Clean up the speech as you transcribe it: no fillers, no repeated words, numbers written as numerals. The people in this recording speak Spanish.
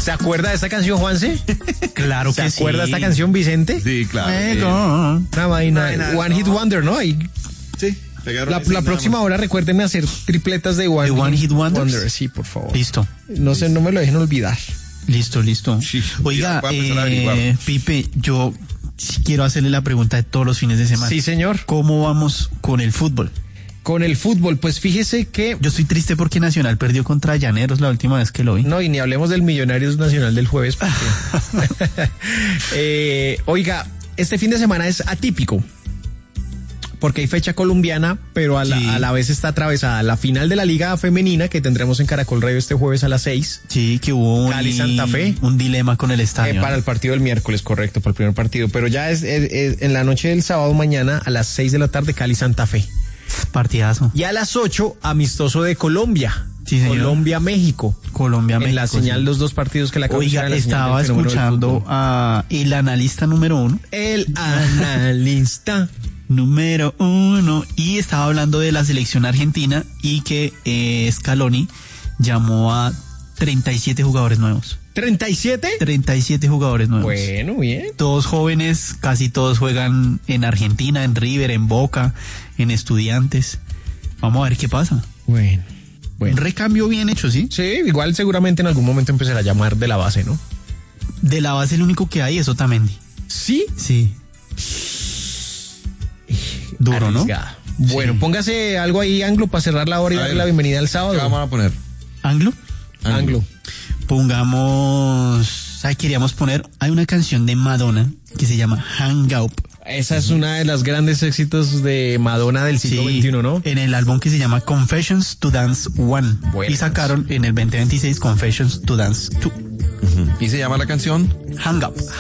¿Se acuerda de esta canción, Juanse? Claro que sí. ¿Se acuerda de esta canción, Vicente? Sí, claro. Una vaina, One Hit Wonder, ¿no? Ahí, Sí. la próxima hora recuérdenme hacer tripletas de One Hit Wonders. Sí, por favor. Listo. No me lo dejen olvidar. Listo. Sí. Oiga, Voy a empezar a averiguar. Pipe, yo sí quiero hacerle la pregunta de todos los fines de semana. Sí, señor. ¿Cómo vamos con el fútbol? Con el fútbol, pues fíjese que... Yo estoy triste porque Nacional perdió contra Llaneros la última vez que lo vi. No, y ni hablemos del Millonarios Nacional del jueves. Oiga, este fin de semana es atípico. Porque hay fecha colombiana, pero a la vez está atravesada la final de la Liga Femenina que tendremos en Caracol Radio este jueves a las 6. Sí, que hubo Cali Santa Fe. Un dilema con el estadio. Para el partido del miércoles, correcto, para el primer partido. Pero ya es en la noche del sábado mañana a las 6 de la tarde, Cali Santa Fe. Partidazo. Y a las 8, amistoso de Colombia. Sí, señor. Colombia-México. Colombia-México. En la señal, los dos partidos que la Oiga, estaba escuchando a el analista número 1. El analista número 1. Y estaba hablando de la selección argentina y que Scaloni llamó a 37 jugadores nuevos. ¿37? 37 jugadores nuevos. Bueno, bien. Todos jóvenes, casi todos juegan en Argentina, en River, en Boca, en Estudiantes. Vamos a ver qué pasa. Bueno. Un recambio bien hecho, ¿sí? Sí, igual seguramente en algún momento empezará a llamar de la base, ¿no? De la base el único que hay es Otamendi. ¿Sí? Sí. Duro, arriesgada. ¿no? Bueno, sí. Póngase algo ahí, Anglo, para cerrar la hora y darle la bienvenida al sábado. ¿Qué vamos a poner? ¿Anglo? Anglo. Pongamos... ¿Sabes? Queríamos poner... Hay una canción de Madonna que se llama Hang Up. Esa es una de los grandes éxitos de Madonna del siglo XXI, ¿no? En el álbum que se llama Confessions to Dance 1. Bueno, y sacaron en el 2026 Confessions to Dance 2. ¿Y se llama la canción? Hang Up.